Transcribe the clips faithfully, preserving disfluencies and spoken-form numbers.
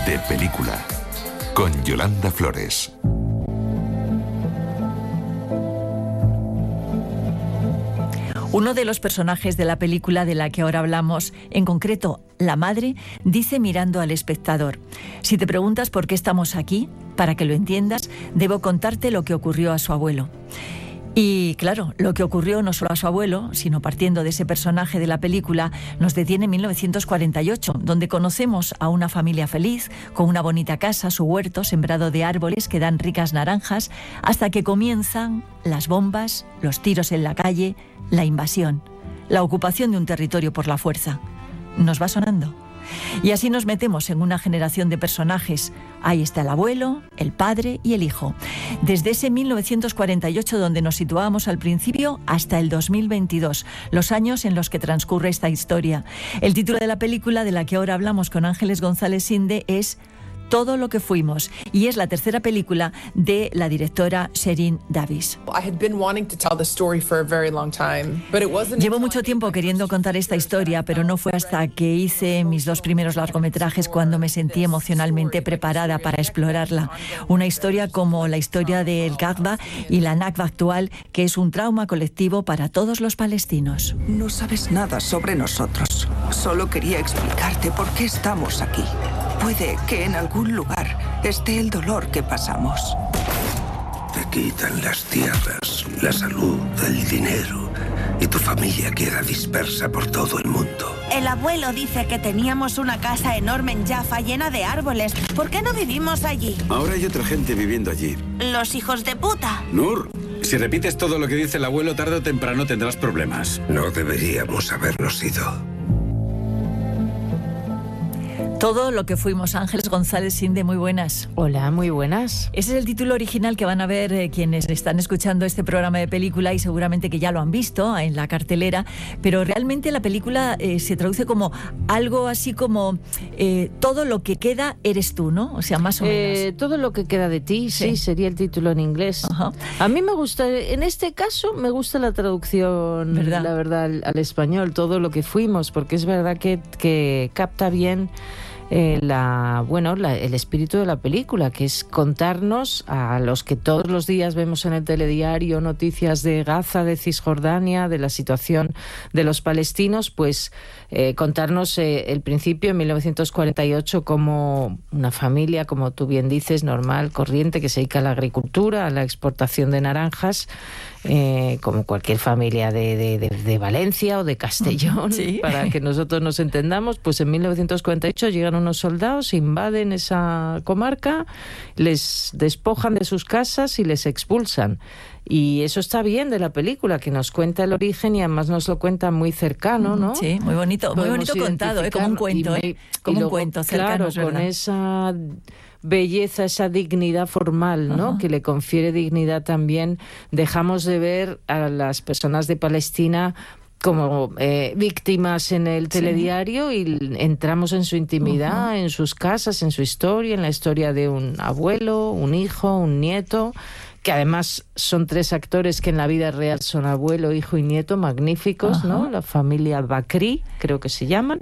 de película, con Yolanda Flores. Uno de los personajes de la película de la que ahora hablamos, en concreto la madre, dice mirando al espectador: si te preguntas por qué estamos aquí, para que lo entiendas, debo contarte lo que ocurrió a su abuelo. Y claro, lo que ocurrió no solo a su abuelo, sino partiendo de ese personaje de la película, nos detiene en mil novecientos cuarenta y ocho, donde conocemos a una familia feliz, con una bonita casa, su huerto sembrado de árboles que dan ricas naranjas, hasta que comienzan las bombas, los tiros en la calle, la invasión, la ocupación de un territorio por la fuerza. ¿Nos va sonando? Y así nos metemos en una generación de personajes. Ahí está el abuelo, el padre y el hijo. Desde ese mil novecientos cuarenta y ocho, donde nos situábamos al principio, hasta el dos mil veintidós, los años en los que transcurre esta historia. El título de la película de la que ahora hablamos con Ángeles González Sinde es Todo lo que fuimos, y es la tercera película de la directora Sherin Davis. Llevo mucho tiempo queriendo contar esta historia, pero no fue hasta que hice mis dos primeros largometrajes cuando me sentí emocionalmente preparada para explorarla. Una historia como la historia del Ghadba y la Nakba actual, que es un trauma colectivo para todos los palestinos. No sabes nada sobre nosotros. Solo quería explicarte por qué estamos aquí. Puede que en algún lugar esté el dolor que pasamos. Te quitan las tierras, la salud, el dinero, y tu familia queda dispersa por todo el mundo. El abuelo dice que teníamos una casa enorme en Jaffa llena de árboles. ¿Por qué no vivimos allí? Ahora hay otra gente viviendo allí. Los hijos de puta. Nur, si repites todo lo que dice el abuelo, tarde o temprano tendrás problemas. No deberíamos habernos ido. Todo lo que fuimos. Ángeles González Sinde, muy buenas. Hola, muy buenas. Ese es el título original que van a ver eh, quienes están escuchando este programa de película, y seguramente que ya lo han visto en la cartelera, pero realmente la película eh, se traduce como algo así como eh, todo lo que queda eres tú, ¿no? O sea, más o eh, menos. Todo lo que queda de ti, sí, sí sería el título en inglés. Ajá. A mí me gusta, en este caso, me gusta la traducción, ¿verdad? La verdad, al, al español, todo lo que fuimos, porque es verdad que, que capta bien Eh, la, bueno, la, el espíritu de la película, que es contarnos a los que todos los días vemos en el telediario noticias de Gaza, de Cisjordania, de la situación de los palestinos, pues eh, contarnos eh, el principio en mil novecientos cuarenta y ocho como una familia, como tú bien dices, normal, corriente, que se dedica a la agricultura, a la exportación de naranjas, eh, como cualquier familia de, de, de, de Valencia o de Castellón, sí. Para que nosotros nos entendamos. Pues en mil novecientos cuarenta y ocho llegan unos soldados, invaden esa comarca, les despojan de sus casas y les expulsan. Y eso está bien de la película, que nos cuenta el origen y además nos lo cuenta muy cercano, ¿no? Sí, muy bonito, muy Podemos bonito contado, ¿eh? Como un cuento, me, ¿eh? Como luego, un cuento cercano, claro, con esa belleza, esa dignidad formal, ¿no? Ajá. Que le confiere dignidad también. Dejamos de ver a las personas de Palestina como eh, víctimas en el telediario, sí. Y entramos en su intimidad, uh-huh. En sus casas, en su historia, en la historia de un abuelo, un hijo, un nieto, que además son tres actores que en la vida real son abuelo, hijo y nieto, magníficos, uh-huh. ¿No? La familia Bakri, creo que se llaman.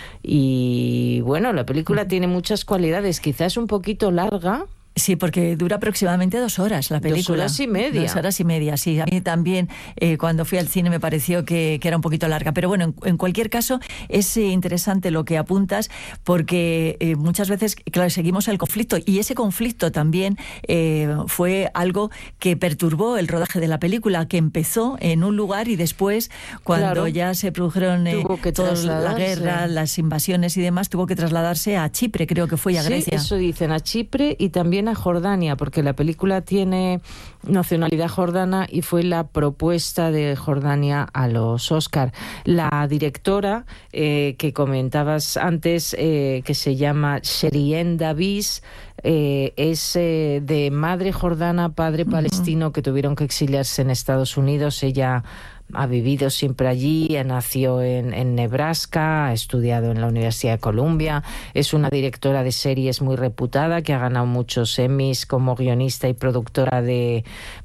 Y bueno, la película uh-huh. tiene muchas cualidades, quizás un poquito larga. Sí, porque dura aproximadamente dos horas la película. Dos horas y media. Dos horas y media, sí. A mí también, eh, cuando fui al cine, me pareció que, que era un poquito larga. Pero bueno, en, en cualquier caso, es eh, interesante lo que apuntas, porque eh, muchas veces, claro, seguimos el conflicto. Y ese conflicto también eh, fue algo que perturbó el rodaje de la película, que empezó en un lugar y después, cuando claro. ya se produjeron eh, toda la guerra, las invasiones y demás, tuvo que trasladarse a Chipre, creo que fue, y a Grecia. Sí, eso dicen, a Chipre y también a Jordania, porque la película tiene nacionalidad jordana y fue la propuesta de Jordania a los Oscar. La directora eh, que comentabas antes, eh, que se llama Sherin Davis, eh, es eh, de madre jordana, padre palestino, uh-huh. que tuvieron que exiliarse en Estados Unidos. Ella ha vivido siempre allí, nació en, en Nebraska, ha estudiado en la Universidad de Columbia, es una directora de series muy reputada que ha ganado muchos Emmys como guionista y productora de,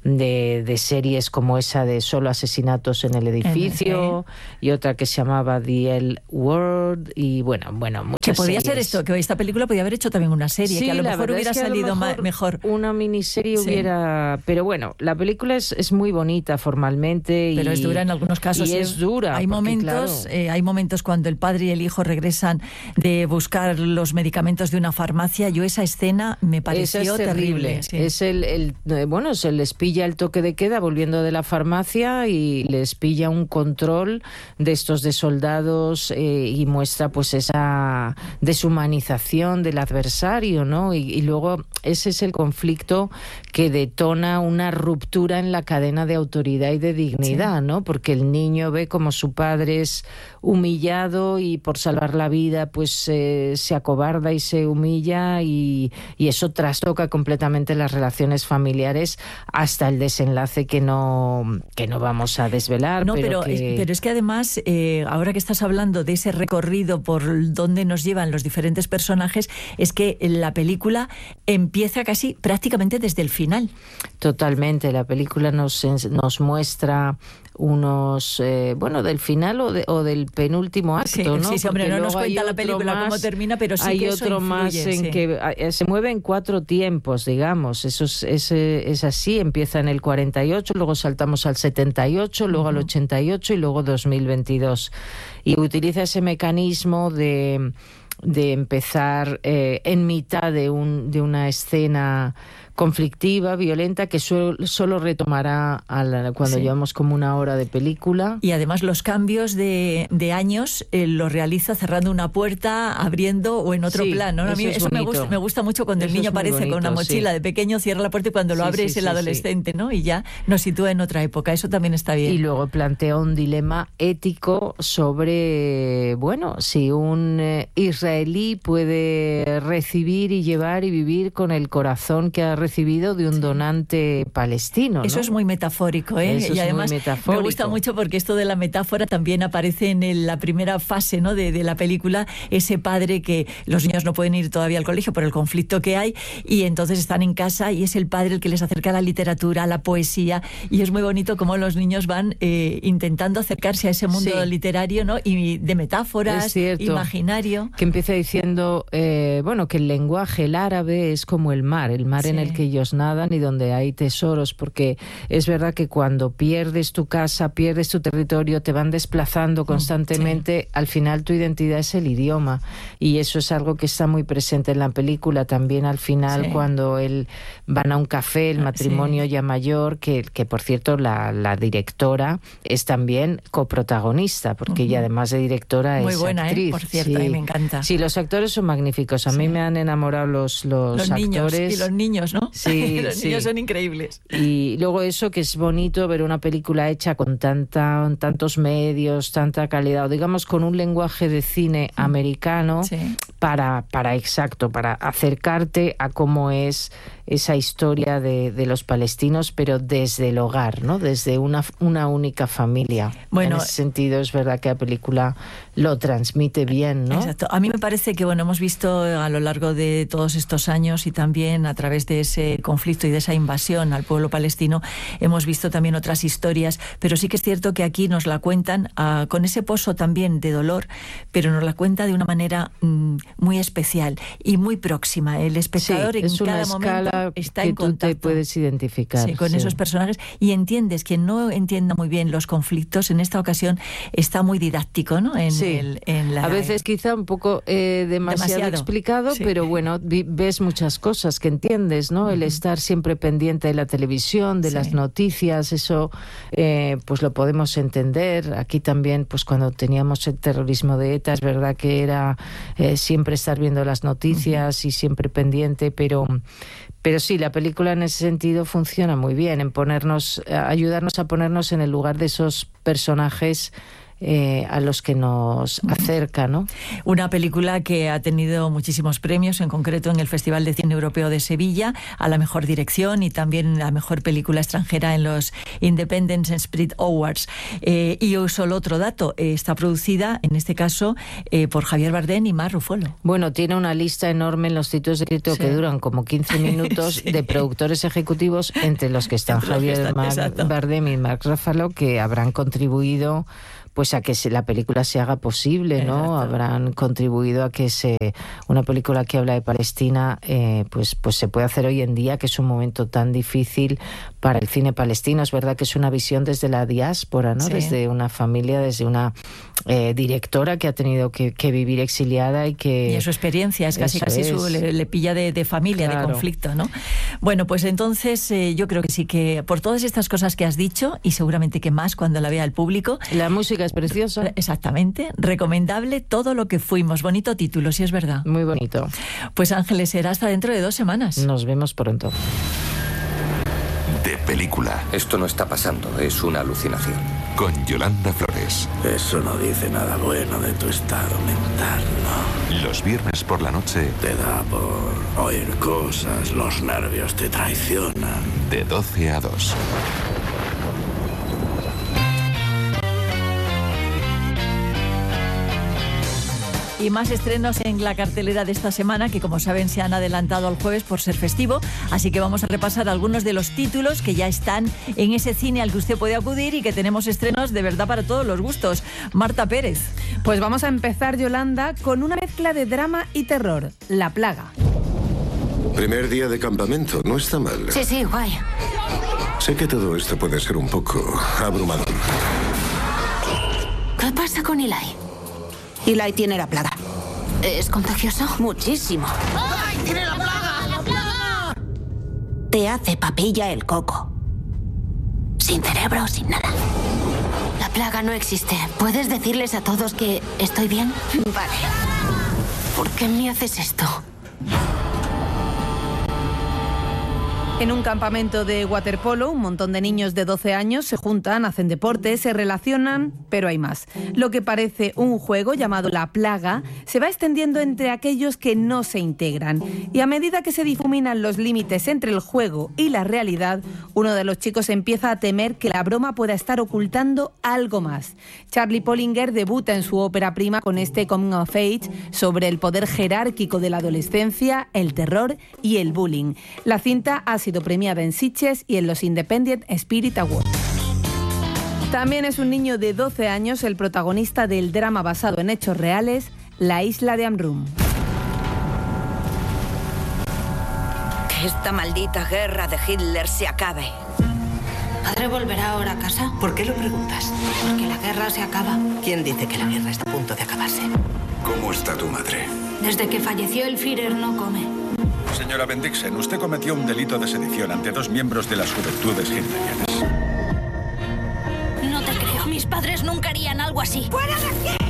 de, de series como esa de Solo asesinatos en el edificio, y otra que se llamaba The L Word, y bueno, bueno, muchas Que podía series. ser esto, que esta película podía haber hecho también una serie, Sí, que a lo la mejor verdad hubiera es que a lo salido mejor ma- mejor. Una miniserie Sí. hubiera... Pero bueno, la película es, es muy bonita formalmente. Pero y, es dura en algunos casos. Y ¿eh? es dura. Hay porque, momentos, claro, eh, hay momentos cuando el padre y el hijo regresan de buscar los medicamentos de una farmacia. Yo esa escena me pareció esa es terrible. terrible. Sí. Es el, el eh, bueno, se les pilla el toque de queda volviendo de la farmacia y les pilla un control de estos de soldados eh, y muestra pues esa deshumanización del adversario, ¿no? Y, y luego ese es el conflicto que detona una ruptura en la cadena de autoridad y de dignidad, sí. ¿no? Porque el niño ve como su padre es humillado y por salvar la vida pues eh, se acobarda y se humilla y, y eso trastoca completamente las relaciones familiares hasta el desenlace que no que no vamos a desvelar. No, pero, pero, que... es, pero es que además, eh, ahora que estás hablando de ese recorrido por donde nos llevan los diferentes personajes, es que la película empieza casi prácticamente desde el final. Totalmente, la película nos, nos muestra unos, eh, bueno, del final o, de, o del penúltimo acto, sí, ¿no? Sí, sí, hombre, Porque no nos cuenta la película más, cómo termina, pero sí hay que eso otro influye, más en sí. que eh, se mueve en cuatro tiempos, digamos, eso es, es, es así, empieza en el cuarenta y ocho, luego saltamos al setenta y ocho, luego uh-huh. al ochenta y ocho y luego dos mil veintidós. Y utiliza ese mecanismo de, de empezar eh, en mitad de, un, de una escena conflictiva, violenta, que solo, solo retomará a la, cuando sí. llevamos como una hora de película. Y además los cambios de, de años eh, los realiza cerrando una puerta, abriendo o en otro sí, plano, ¿no? A mí eso, eso me, gusta, me gusta mucho cuando eso el niño aparece bonito, con una mochila sí. de pequeño, cierra la puerta y cuando lo sí, abre sí, es el sí, adolescente, sí. ¿no? Y ya nos sitúa en otra época, eso también está bien. Y luego plantea un dilema ético sobre, bueno, si un eh, israelí puede recibir y llevar y vivir con el corazón que ha recibido de un sí. donante palestino, ¿no? Eso es muy metafórico, ¿eh? Eso y además es muy metafórico. Me gusta mucho porque esto de la metáfora también aparece en el, la primera fase, ¿no? de, de la película, ese padre que los niños no pueden ir todavía al colegio por el conflicto que hay y entonces están en casa y es el padre el que les acerca a la literatura, a la poesía, y es muy bonito cómo los niños van eh, intentando acercarse a ese mundo sí. literario, ¿no? Y de metáforas, imaginario. Que empieza diciendo, eh, bueno, que el lenguaje, el árabe es como el mar, el mar sí. en el que ellos nadan y donde hay tesoros, porque es verdad que cuando pierdes tu casa, pierdes tu territorio, te van desplazando constantemente, sí. al final tu identidad es el idioma, y eso es algo que está muy presente en la película también al final, sí. cuando él van a un café, el matrimonio sí. ya mayor, que, que por cierto la, la directora es también coprotagonista, porque uh-huh. ella además de directora muy es buena, actriz. ¿eh? Por cierto, sí. a mí me encanta. Sí, los actores son magníficos, a sí. mí me han enamorado los, los, los actores. Niños, y los niños, ¿no? Sí, los sí. niños son increíbles. Y luego eso, que es bonito ver una película hecha con tanta, tantos medios, tanta calidad, o digamos con un lenguaje de cine americano, sí. para, para exacto, para acercarte a cómo es esa historia de, de los palestinos, pero desde el hogar, ¿no? Desde una, una única familia. Bueno, en ese sentido es verdad que la película lo transmite bien, ¿no? Exacto. A mí me parece que, bueno, hemos visto a lo largo de todos estos años y también a través de ese conflicto y de esa invasión al pueblo palestino, hemos visto también otras historias, pero sí que es cierto que aquí nos la cuentan uh, con ese pozo también de dolor, pero nos la cuenta de una manera mm, muy especial y muy próxima. El espectador sí, en cada momento está que en contacto. Tú te puedes identificar. Sí, con sí. esos personajes y entiendes, quien no entienda muy bien los conflictos, en esta ocasión está muy didáctico, ¿no? En sí. el, en la... A veces quizá un poco eh, demasiado, demasiado explicado, sí. pero bueno, vi, ves muchas cosas que entiendes, ¿no? Uh-huh. El estar siempre pendiente de la televisión, de sí. las noticias, eso eh, pues lo podemos entender. Aquí también, pues cuando teníamos el terrorismo de ETA, es verdad que era eh, siempre estar viendo las noticias uh-huh. y siempre pendiente, pero... Pero sí, la película en ese sentido funciona muy bien, en ponernos, ayudarnos a ponernos en el lugar de esos personajes eh, a los que nos acerca, ¿no? Una película que ha tenido muchísimos premios, en concreto en el Festival de Cine Europeo de Sevilla, a la mejor dirección y también la mejor película extranjera en los Independent Spirit Awards. Eh, y solo otro dato, eh, está producida, en este caso, eh, por Javier Bardem y Mark Ruffalo. Bueno, tiene una lista enorme en los títulos de crédito, sí, que duran como quince minutos, sí, de productores ejecutivos, entre los que están Javier que están, Mar- Bardem y Mark Ruffalo, que habrán contribuido pues a que se, la película se haga posible, ¿no? Exacto. Habrán contribuido a que se una película que habla de Palestina eh, pues, pues se puede hacer hoy en día, que es un momento tan difícil para el cine palestino. Es verdad que es una visión desde la diáspora, ¿no? Sí. Desde una familia, desde una eh, directora que ha tenido que, que vivir exiliada y que... Y su experiencia es casi, casi es. Su, le, le pilla de, de familia, claro, de conflicto, ¿no? Bueno, pues entonces eh, yo creo que sí, que por todas estas cosas que has dicho, y seguramente que más cuando la vea el público... La música es preciosa. Exactamente. Recomendable Todo lo que fuimos. Bonito título, si es verdad. Muy bonito. Pues Ángeles, será hasta dentro de dos semanas. Nos vemos pronto. De película. Esto no está pasando, es una alucinación. Con Yolanda Flores. Eso no dice nada bueno de tu estado mental, ¿no? Los viernes por la noche. Te da por oír cosas, los nervios te traicionan. De doce a dos. Y más estrenos en la cartelera de esta semana, que como saben se han adelantado al jueves por ser festivo, así que vamos a repasar algunos de los títulos que ya están en ese cine al que usted puede acudir y que tenemos estrenos de verdad para todos los gustos. Marta Pérez. Pues vamos a empezar, Yolanda, con una mezcla de drama y terror, La Plaga. Primer día de campamento, no está mal. Sí, sí, guay. Sé que todo esto puede ser un poco abrumador. ¿Qué pasa con Eli? Eli tiene la plaga. ¿Es contagioso? Muchísimo. ¡Ay, tiene la plaga! ¡La plaga! Te hace papilla el coco. Sin cerebro, sin nada. La plaga no existe. ¿Puedes decirles a todos que estoy bien? Vale. ¿Por qué me haces esto? En un campamento de waterpolo, un montón de niños de doce años se juntan, hacen deporte, se relacionan, pero hay más. Lo que parece un juego llamado La Plaga se va extendiendo entre aquellos que no se integran. Y a medida que se difuminan los límites entre el juego y la realidad, uno de los chicos empieza a temer que la broma pueda estar ocultando algo más. Charlie Pollinger debuta en su ópera prima con este coming of age sobre el poder jerárquico de la adolescencia, el terror y el bullying. La cinta ha sido premiada en Sitges y en los Independent Spirit Awards. También es un niño de doce años el protagonista del drama basado en hechos reales, La isla de Amrum. Que esta maldita guerra de Hitler se acabe. ¿Padre volverá ahora a casa? ¿Por qué lo preguntas? Porque la guerra se acaba. ¿Quién dice que la guerra está a punto de acabarse? ¿Cómo está tu madre? Desde que falleció el Führer no come. Señora Bendixen, usted cometió un delito de sedición ante dos miembros de las juventudes hitlerianas. No te creo. Mis padres nunca harían algo así. ¡Fuera de aquí!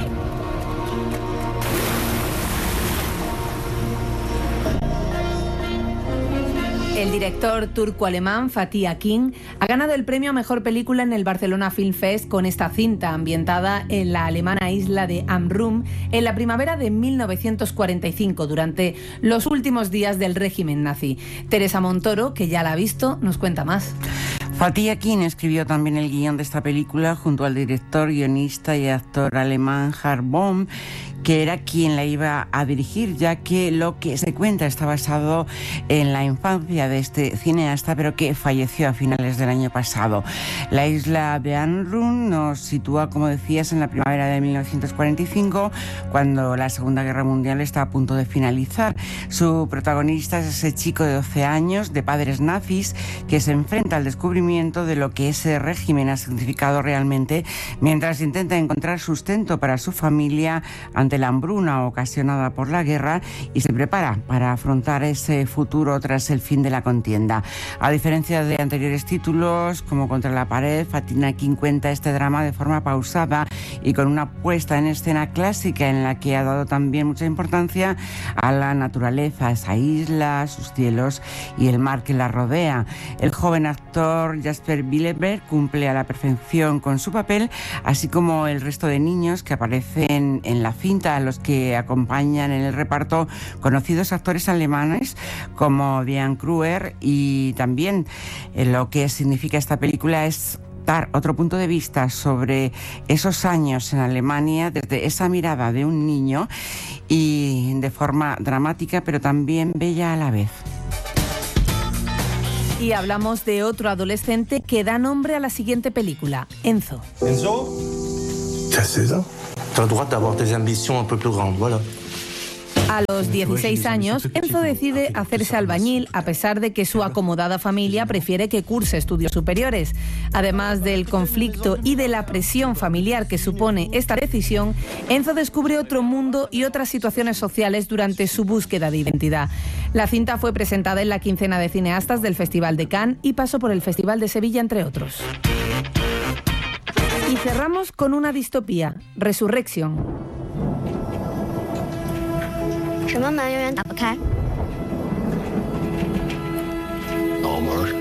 El director turco-alemán Fatih Akin ha ganado el premio a Mejor Película en el Barcelona Film Fest con esta cinta ambientada en la alemana isla de Amrum en la primavera de mil novecientos cuarenta y cinco, durante los últimos días del régimen nazi. Teresa Montoro, que ya la ha visto, nos cuenta más. Fatih Akin escribió también el guión de esta película junto al director, guionista y actor alemán Harald Bohm, que era quien la iba a dirigir, ya que lo que se cuenta está basado en la infancia de este cineasta, pero que falleció a finales del año pasado. La isla de Amrum nos sitúa, como decías, en la primavera de mil novecientos cuarenta y cinco, cuando la Segunda Guerra Mundial está a punto de finalizar. Su protagonista es ese chico de doce años, de padres nazis, que se enfrenta al descubrimiento de lo que ese régimen ha significado realmente, mientras intenta encontrar sustento para su familia ante la hambruna ocasionada por la guerra y se prepara para afrontar ese futuro tras el fin de la contienda. A diferencia de anteriores títulos, como Contra la pared, Fatih Akin cuenta este drama de forma pausada y con una puesta en escena clásica en la que ha dado también mucha importancia a la naturaleza, esa isla, sus cielos y el mar que la rodea. El joven actor Jasper Bieleber cumple a la perfección con su papel, así como el resto de niños que aparecen en la cinta, a los que acompañan en el reparto conocidos actores alemanes como Diane Kruger, y también eh, lo que significa esta película es dar otro punto de vista sobre esos años en Alemania desde esa mirada de un niño y de forma dramática pero también bella a la vez. Y hablamos de otro adolescente que da nombre a la siguiente película, Enzo. Enzo, t'as seize ans. T'as le droit d'avoir tes ambitions un peu plus grandes, voilà. A los dieciséis años, Enzo decide hacerse albañil a pesar de que su acomodada familia prefiere que curse estudios superiores. Además del conflicto y de la presión familiar que supone esta decisión, Enzo descubre otro mundo y otras situaciones sociales durante su búsqueda de identidad. La cinta fue presentada en la quincena de cineastas del Festival de Cannes y pasó por el Festival de Sevilla, entre otros. Y cerramos con una distopía, Resurrection. 什么门永远打不开？ 脑门。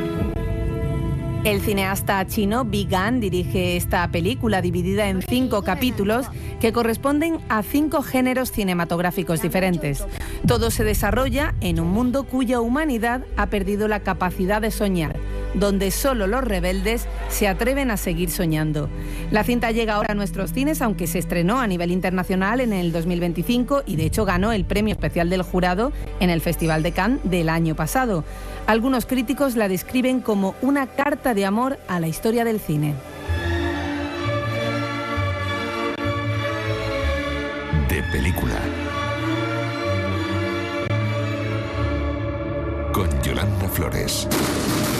El cineasta chino Bi Gan dirige esta película dividida en cinco capítulos que corresponden a cinco géneros cinematográficos diferentes. Todo se desarrolla en un mundo cuya humanidad ha perdido la capacidad de soñar, donde solo los rebeldes se atreven a seguir soñando. La cinta llega ahora a nuestros cines, aunque se estrenó a nivel internacional en el dos mil veinticinco y de hecho ganó el premio especial del jurado en el Festival de Cannes del año pasado. Algunos críticos la describen como una carta de amor a la historia del cine. De película. Con Yolanda Flores.